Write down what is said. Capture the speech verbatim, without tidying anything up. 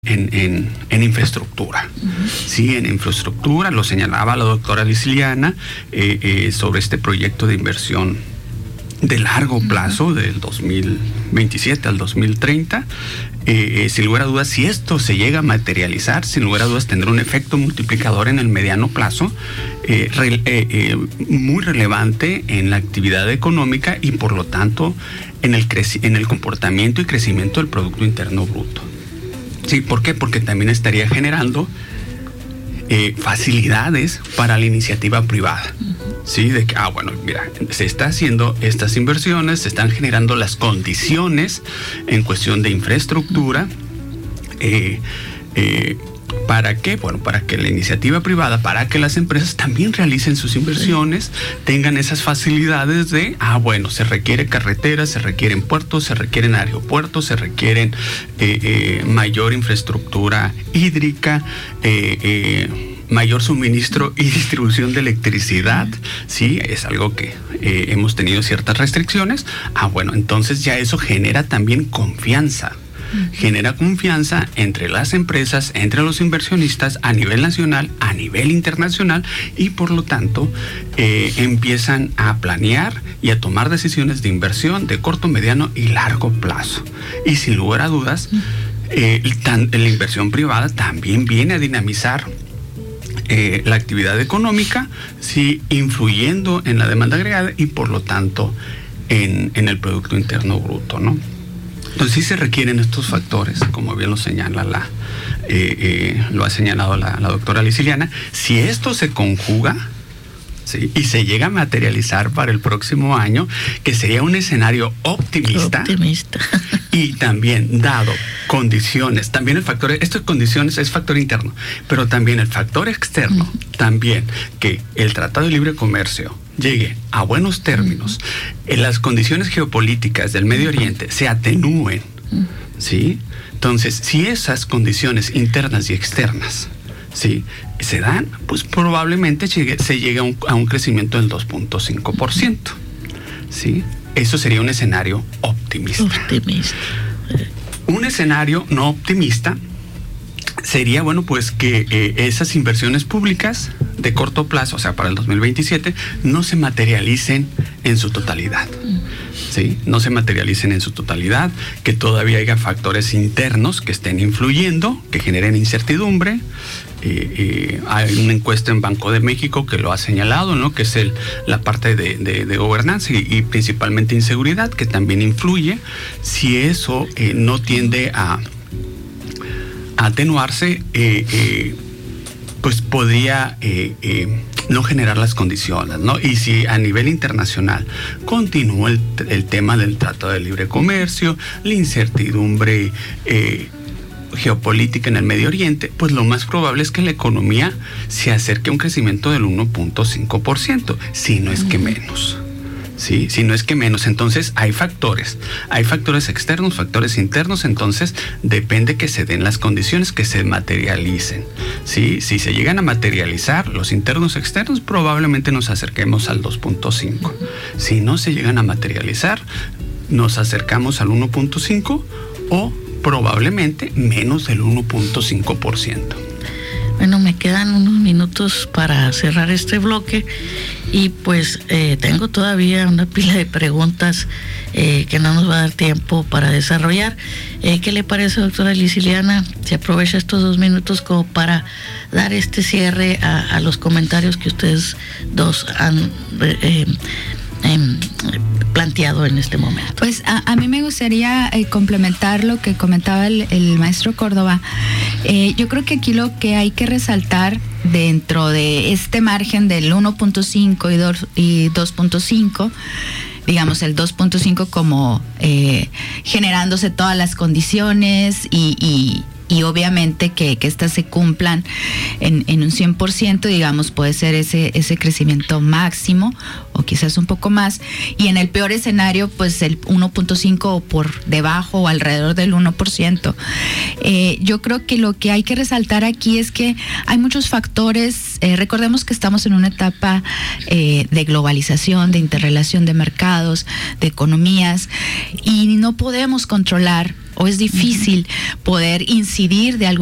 En, en, en infraestructura. Uh-huh. Sí, en infraestructura, lo señalaba la doctora Liciliana eh, eh, sobre este proyecto de inversión de largo uh-huh. plazo del dos mil veintisiete al dos mil treinta. Eh, eh, sin lugar a dudas, si esto se llega a materializar, sin lugar a dudas tendrá un efecto multiplicador en el mediano plazo eh, re, eh, eh, muy relevante en la actividad económica y por lo tanto en el, creci- en el comportamiento y crecimiento del Producto Interno Bruto. Sí, ¿por qué? Porque también estaría generando eh, facilidades para la iniciativa privada. Sí, de que, ah, bueno, mira, se está haciendo estas inversiones, se están generando las condiciones en cuestión de infraestructura. Eh, eh, ¿Para qué? Bueno, para que la iniciativa privada, para que las empresas también realicen sus inversiones, tengan esas facilidades de, ah, bueno, se requiere carreteras, se requieren puertos, se requieren aeropuertos, se requieren eh, eh, mayor infraestructura hídrica, eh, eh, mayor suministro y distribución de electricidad. Sí, es algo que eh, hemos tenido ciertas restricciones. Ah, bueno, entonces ya eso genera también confianza. Genera confianza entre las empresas, entre los inversionistas a nivel nacional, a nivel internacional y por lo tanto eh, empiezan a planear y a tomar decisiones de inversión de corto, mediano y largo plazo. Y sin lugar a dudas, eh, tan, la inversión privada también viene a dinamizar eh, la actividad económica, sí, influyendo en la demanda agregada y por lo tanto en, en el Producto Interno Bruto, ¿no? Entonces sí se requieren estos factores, como bien lo señala la, eh, eh, lo ha señalado la, la doctora Liciliana. Si esto se conjuga, ¿sí?, y se llega a materializar para el próximo año, que sería un escenario optimista, optimista. Y también dado condiciones, también el factor, estas condiciones es factor interno, pero también el factor externo, uh-huh. también que el Tratado de Libre Comercio llegue a buenos términos, uh-huh. en las condiciones geopolíticas del Medio Oriente se atenúen, uh-huh. ¿sí? Entonces, si esas condiciones internas y externas, ¿sí?, se dan, pues probablemente llegue, se llegue a un, a un crecimiento del dos punto cinco por ciento, ¿sí? Eso sería un escenario optimista. Optimista. Un escenario no optimista sería, bueno, pues que eh, esas inversiones públicas de corto plazo, o sea, para el dos mil veintisiete, no se materialicen en su totalidad. ¿Sí? No se materialicen en su totalidad, que todavía haya factores internos que estén influyendo, que generen incertidumbre. Eh, eh, hay una encuesta en Banco de México que lo ha señalado, ¿no?, que es el, la parte de, de, de gobernanza y, y principalmente inseguridad, que también influye. Si eso eh, no tiende a, a atenuarse, eh, eh, pues podría eh, eh, no generar las condiciones, ¿no? Y si a nivel internacional continúa el, el tema del Tratado de Libre Comercio, la incertidumbre eh, geopolítica en el Medio Oriente, pues lo más probable es que la economía se acerque a un crecimiento del uno punto cinco por ciento, si no es que menos. Sí, si no es que menos. Entonces hay factores, hay factores externos, factores internos, entonces depende que se den las condiciones, que se materialicen. Sí, si se llegan a materializar los internos externos, probablemente nos acerquemos al dos punto cinco. Si no se llegan a materializar, nos acercamos al uno punto cinco o probablemente menos del uno punto cinco por ciento. Bueno, me quedan unos minutos para cerrar este bloque y pues eh, tengo todavía una pila de preguntas eh, que no nos va a dar tiempo para desarrollar. Eh, ¿Qué le parece, doctora Liciliana? Se aprovecha estos dos minutos como para dar este cierre a, a los comentarios que ustedes dos han eh, eh, planteado en este momento. Pues a, a mí me gustaría eh, complementar lo que comentaba el, el maestro Córdoba. Eh, yo creo que aquí lo que hay que resaltar dentro de este margen del uno punto cinco y dos punto cinco, digamos el dos punto cinco como eh, generándose todas las condiciones y, y y obviamente que, que estas se cumplan en, en un cien por ciento, digamos, puede ser ese, ese crecimiento máximo o quizás un poco más, y en el peor escenario, pues el uno punto cinco o por debajo o alrededor del uno por ciento. Eh, yo creo que lo que hay que resaltar aquí es que hay muchos factores, eh, recordemos que estamos en una etapa eh, de globalización, de interrelación de mercados, de economías, y no podemos controlar o es difícil poder incidir de alguna